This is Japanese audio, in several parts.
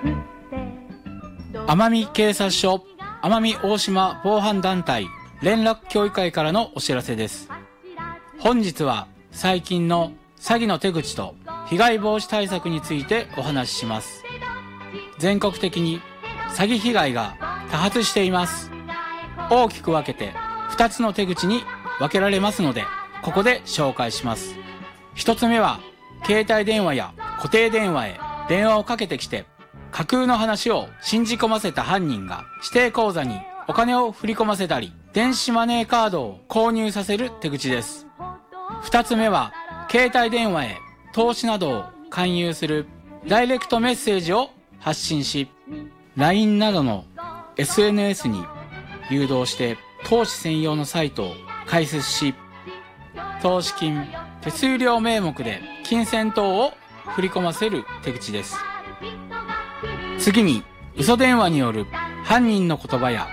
奄美警察署奄美大島防犯団体連絡協議会からのお知らせです。本日は最近の詐欺の手口と被害防止対策についてお話しします。全国的に詐欺被害が多発しています。大きく分けて2つの手口に分けられますので、ここで紹介します。1つ目は、携帯電話や固定電話へ電話をかけてきて、架空の話を信じ込ませた犯人が指定口座にお金を振り込ませたり、電子マネーカードを購入させる手口です。2つ目は、携帯電話へ投資などを勧誘するダイレクトメッセージを発信し、LINE などの SNS に誘導して投資専用のサイトを開設し、投資金、手数料名目で金銭等を振り込ませる手口です。次に、嘘電話による犯人の言葉や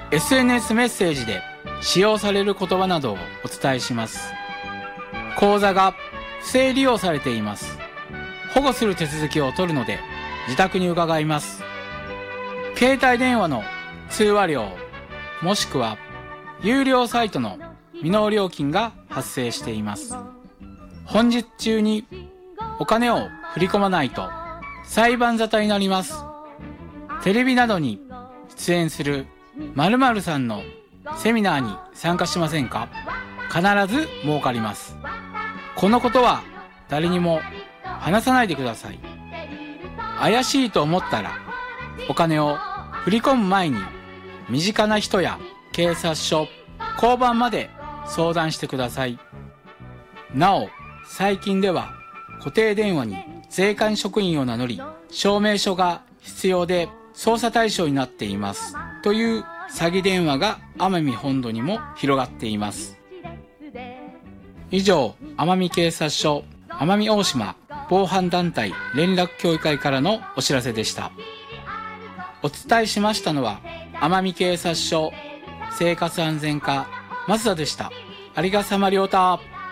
SNS メッセージで使用される言葉などをお伝えします。口座が不正利用されています。保護する手続きを取るので自宅に伺います。携帯電話の通話料、もしくは有料サイトの未納料金が発生しています。本日中にお金を振り込まないと裁判沙汰になります。テレビなどに出演する〇〇さんのセミナーに参加しませんか？必ず儲かります。このことは誰にも話さないでください。怪しいと思ったらお金を振り込む前に身近な人や警察署、交番まで相談してください。なお、最近では固定電話に税関職員を名乗り、証明書が必要で捜査対象になっていますという詐欺電話が奄美本土にも広がっています。以上、奄美警察署奄美大島防犯団体連絡協議会からのお知らせでした。お伝えしましたのは奄美警察署生活安全課増田でした。ありがさまりょうた。